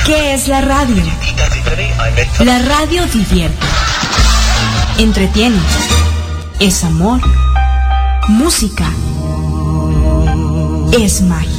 ¿Qué es la radio? La radio divierte, entretiene, es amor, música, es magia.